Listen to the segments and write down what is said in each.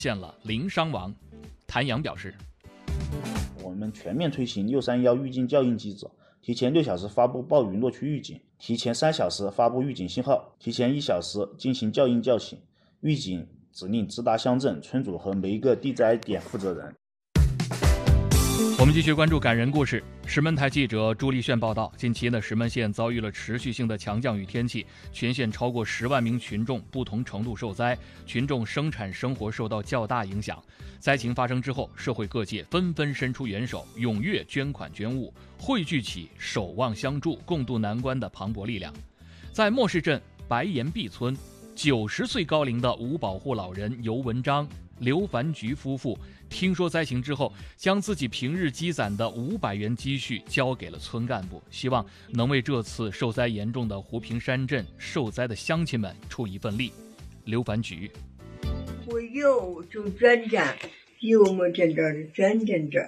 现了零伤亡。谭阳表示， 我们全面推行631预警校应机制，提前6小时发布暴雨落区预警，提前3小时发布预警信号，提前1小时进行校应叫醒。预警指令直达乡镇、村主和每一个地灾点负责人。 我们继续关注感人故事。石门台记者朱丽炫报道，近期呢，石门县遭遇了持续性的强降雨天气，全县超过10万名群众不同程度受灾，群众生产生活受到较大影响。灾情发生之后，社会各界纷纷伸出援手，踊跃捐款捐物，汇聚起守望相助、共度难关的磅礴力量。在莫市镇白岩壁村，90岁高龄的无保护老人尤文章、刘凡菊夫妇听说灾情之后，将自己平日积攒的500元积蓄交给了村干部，希望能为这次受灾严重的湖平山镇受灾的乡亲们出一份力。刘凡菊， 我有就真真，有么真真的真真真。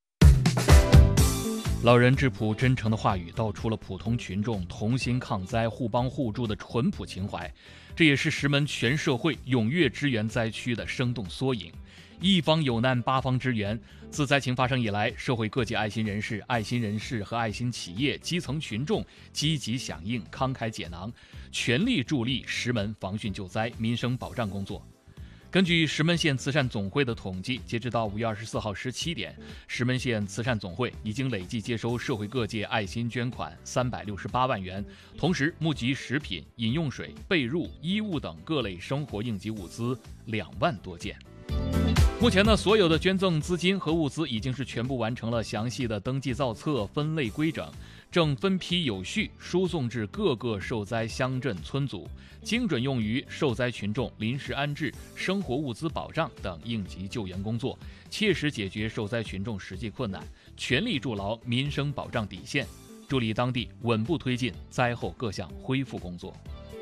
老人质朴真诚的话语道出了普通群众同心抗灾、互帮互助的淳朴情怀，这也是石门全社会踊跃支援灾区的生动缩影。一方有难，八方支援。自灾情发生以来，社会各界爱心人士和爱心企业、基层群众积极响应，慷慨解囊，全力助力石门防汛救灾、民生保障工作。根据石门县慈善总会的统计，截止到5月24号17点，石门县慈善总会已经累计接收社会各界爱心捐款368万元，同时募集食品、饮用水、被褥、衣物等各类生活应急物资2万多件。目前呢，所有的捐赠资金和物资已经是全部完成了详细的登记造册、分类规整，正分批有序输送至各个受灾乡镇村组，精准用于受灾群众临时安置、生活物资保障等应急救援工作，切实解决受灾群众实际困难，全力筑牢民生保障底线，助力当地稳步推进灾后各项恢复工作。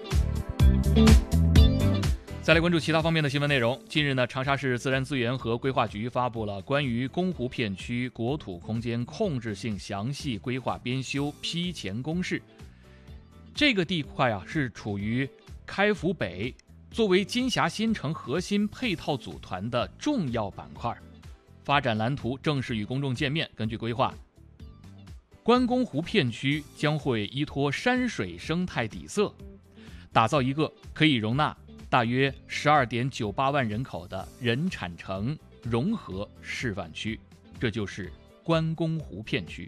再来关注其他方面的新闻内容。近日呢，长沙市自然资源和规划局发布了关于宫湖片区国土空间控制性详细规划编修批前公示。这个地块是处于开福北，作为金峡新城核心配套组团的重要板块。发展蓝图正式与公众见面。根据规划，关公湖片区将会依托山水生态底色，打造一个可以容纳大约12.98万人口的人产城融合示范区，这就是关公湖片区。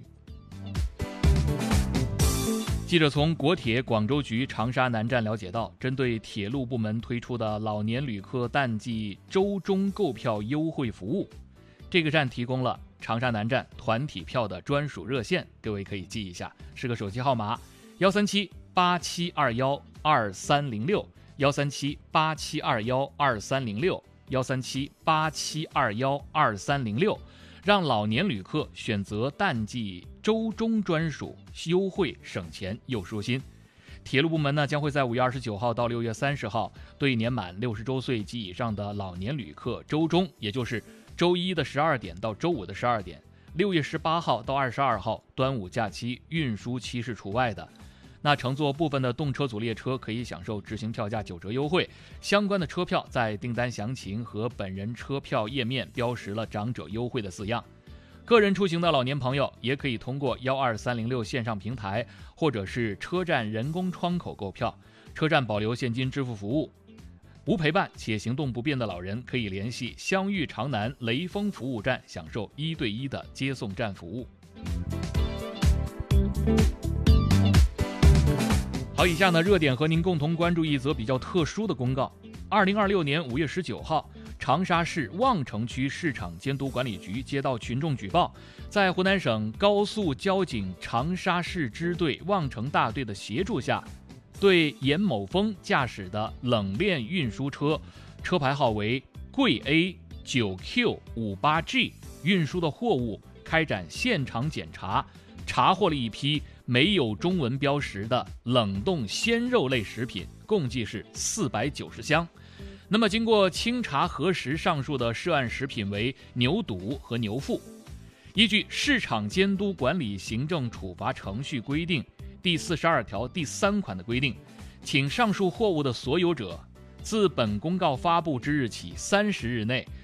记者从国铁广州局长沙南站了解到，针对铁路部门推出的老年旅客淡季周中购票优惠服务，这个站提供了长沙南站团体票的专属热线，各位可以记一下，是个手机号码13787212306。13787212306，13787212306，让老年旅客选择淡季周中专属优惠，省钱又舒心。铁路部门呢，将会在5月29号到6月30号对年满60周岁及以上的老年旅客周中，也就是周一的12点到周五的12点，6月18号到22号端午假期运输期是除外的。那乘坐部分的动车组列车可以享受执行票价9折优惠，相关的车票在订单详情和本人车票页面标识了长者优惠的字样。个人出行的老年朋友也可以通过12306线上平台或者是车站人工窗口购票，车站保留现金支付服务。无陪伴且行动不便的老人可以联系湘豫长南雷锋服务站，享受1对1的接送站服务。好，以下呢热点和您共同关注一则比较特殊的公告。2026年5月19号，长沙市望城区市场监督管理局接到群众举报，在湖南省高速交警长沙市支队望城大队的协助下，对严某峰驾驶的冷链运输车，车牌号为贵 A9Q58G 运输的货物开展现场检查，查获了一批没有中文标识的冷冻鲜肉类食品，共计是490箱。那么经过清查核实，上述的涉案食品为牛肚和牛腹。依据市场监督管理行政处罚程序规定第42条第3款的规定，请上述货物的所有者自本公告发布之日起30日内，